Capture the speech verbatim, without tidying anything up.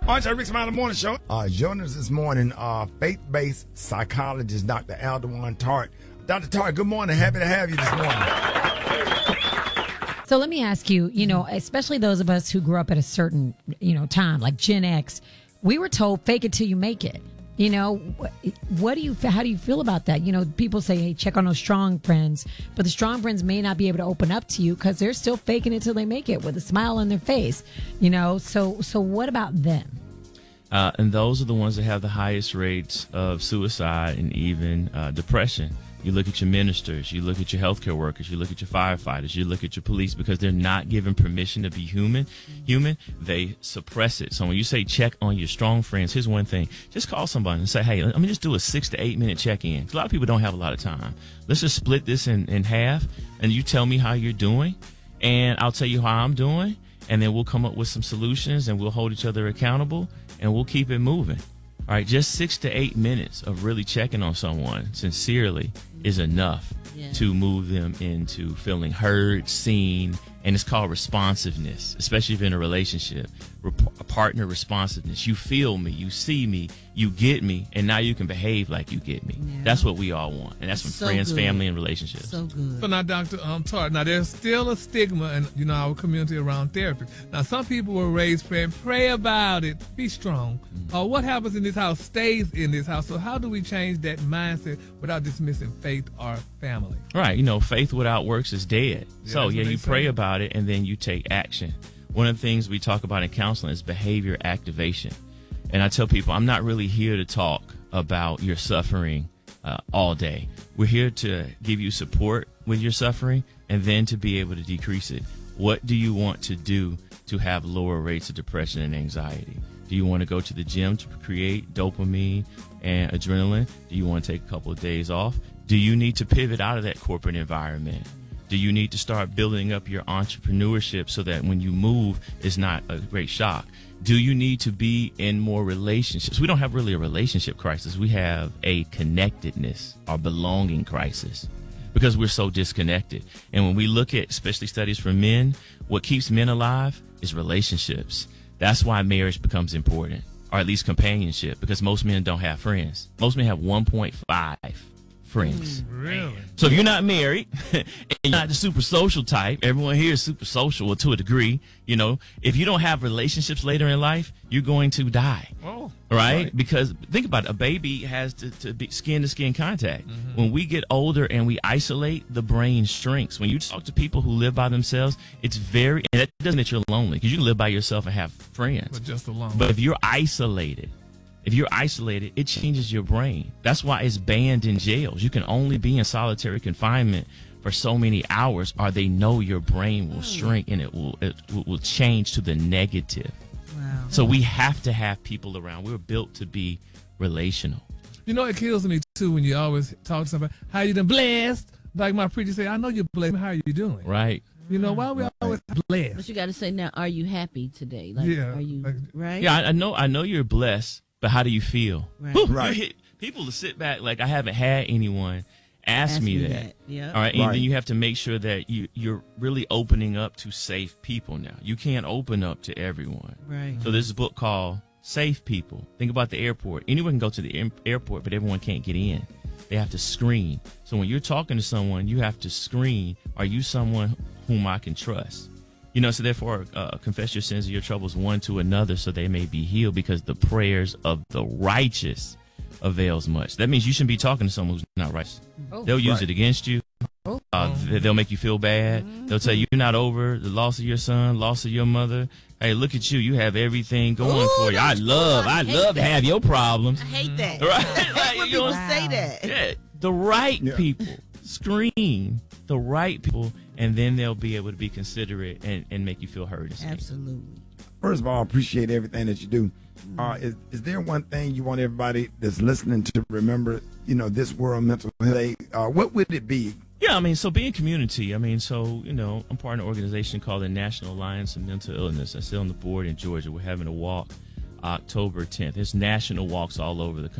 All right, so Rick Smiley Morning Show. Uh, joining us this morning, uh, faith-based psychologist, Doctor Aldewan Tart. Doctor Tart, good morning. Happy to have you this morning. So let me ask you, you know, especially those of us who grew up at a certain, you know, time, like Gen X, we were told fake it till you make it. You know, what do you, how do you feel about that? You know, people say, hey, check on those strong friends, but the strong friends may not be able to open up to you because they're still faking it till they make it with a smile on their face, you know? So, so what about them? Uh, and those are the ones that have the highest rates of suicide and even uh, depression. You look at your ministers, you look at your healthcare workers, you look at your firefighters, you look at your police, because they're not given permission to be human. Human, they suppress it. So when you say check on your strong friends, here's one thing: just call somebody and say, "Hey, let me just do a six to eight minute check in." 'Cause a lot of people don't have a lot of time. Let's just split this in, in half, and you tell me how you're doing, and I'll tell you how I'm doing, and then we'll come up with some solutions, and we'll hold each other accountable, and we'll keep it moving. All right, just six to eight minutes of really checking on someone sincerely is enough yeah. to move them into feeling heard, seen, and it's called responsiveness, especially if you're in a relationship. A partner responsiveness. You feel me, you see me, you get me, and now you can behave like you get me. Yeah. That's what we all want, and that's from so friends, good. family, and relationships. So good. So now, Doctor Um, Tart, now there's still a stigma in you know our community around therapy. Now, some people were raised praying, pray about it, be strong. Mm-hmm. Uh, what happens in this house stays in this house. So how do we change that mindset without dismissing faith or family? Right. You know, faith without works is dead. Yeah, so yeah, you pray say. about it, and then you take action. One of the things we talk about in counseling is behavior activation. And I tell people, I'm not really here to talk about your suffering uh, all day. We're here to give you support with your suffering and then to be able to decrease it. What do you want to do to have lower rates of depression and anxiety? Do you want to go to the gym to create dopamine and adrenaline? Do you want to take a couple of days off? Do you need to pivot out of that corporate environment? Do you need to start building up your entrepreneurship so that when you move, it's not a great shock? Do you need to be in more relationships? We don't have really a relationship crisis. We have a connectedness or belonging crisis because we're so disconnected. And when we look at, especially studies for men, what keeps men alive is relationships. That's why marriage becomes important, or at least companionship, because most men don't have friends. Most men have one point five friends. Mm, really? So if you're not married and you're not the super social type, everyone here is super social to a degree, you know, if you don't have relationships later in life, you're going to die. Oh. Right? Right. Because think about it, a baby has to, to be skin to skin contact. Mm-hmm. When we get older and we isolate, the brain shrinks. When you talk to people who live by themselves, it's very, and that doesn't mean that you're lonely, because you can live by yourself and have friends. But just alone. But if you're isolated, If you're isolated, it changes your brain. That's why it's banned in jails. You can only be in solitary confinement for so many hours, or they know your brain will shrink and it will it will change to the negative. Wow. So we have to have people around. We're built to be relational. You know, it kills me too when you always talk to somebody, how you done blessed? Like my preacher say, I know you're blessed. How are you doing? Right. You know, why we always blessed? But you got to say now, are you happy today? Like, Yeah, are you like- right? Yeah, I, I know. I know you're blessed, but how do you feel? Right. Whew, Right. you hit- people to sit back like I haven't had anyone ask, Ask me, me that. that, yeah. All right, and Right. then you have to make sure that you you're really opening up to safe people now. You can't open up to everyone. Right. So there's a book called Safe People. Think about the airport. Anyone can go to the air- airport, but everyone can't get in. They have to screen. So when you're talking to someone, you have to screen. Are you someone whom I can trust? You know, so therefore, uh, confess your sins and your troubles one to another so they may be healed, because the prayers of the righteous avails much. That means you shouldn't be talking to someone who's not righteous. Oh, They'll use right. it against you. Oh. Uh, th- they'll make you feel bad. They'll tell you you're not over the loss of your son, loss of your mother. Hey, look at you. You have everything going Ooh, for you. I that's love, cool. I I hate love to that. have your problems. I hate that. Right? Right. When You know people what I'm say that. Yeah, the right Yeah. people screen the right people, and then they'll be able to be considerate and, and make you feel heard. and seen. Absolutely. First of all, I appreciate everything that you do. Uh, is, is there one thing you want everybody that's listening to remember, you know, this World Mental Health Day? Uh, what would it be? Yeah, I mean, so being community, I mean, so, you know, I'm part of an organization called the National Alliance of Mental Illness. I sit on the board in Georgia. We're having a walk October tenth. There's national walks all over the country.